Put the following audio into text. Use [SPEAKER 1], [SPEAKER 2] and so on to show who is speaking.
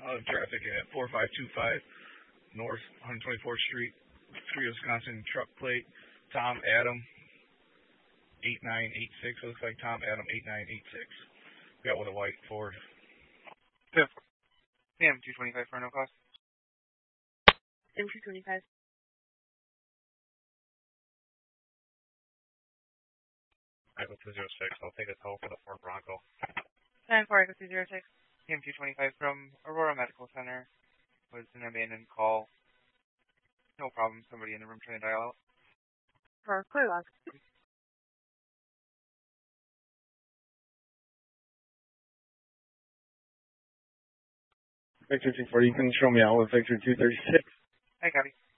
[SPEAKER 1] Traffic at 4525 North 124th Street, Street, Wisconsin. Truck plate Tom Adam 8986. It looks like Tom Adam 8986. Got with a white Ford.
[SPEAKER 2] Yeah. PM 225 for no cost.
[SPEAKER 3] M225.
[SPEAKER 4] Echo 206. I'll take a tow for the Ford Bronco.
[SPEAKER 3] 94 Echo 206.
[SPEAKER 2] PM 225 from Aurora Medical Center. Was an abandoned call. No problem. Somebody in the room trying to dial out.
[SPEAKER 3] For clear log.
[SPEAKER 5] Victor 240, you can show me out with Victor 236.
[SPEAKER 2] Hi, copy.